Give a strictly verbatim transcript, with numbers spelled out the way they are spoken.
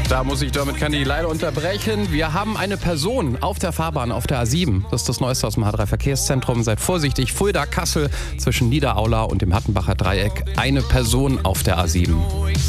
Da muss ich damit kann ich leider unterbrechen. Wir haben eine Person auf der Fahrbahn auf der A sieben. Das ist das Neueste aus dem H drei Verkehrszentrum. Seid vorsichtig. Fulda, Kassel zwischen Niederaula und dem Hattenbacher Dreieck. Eine Person auf der A sieben.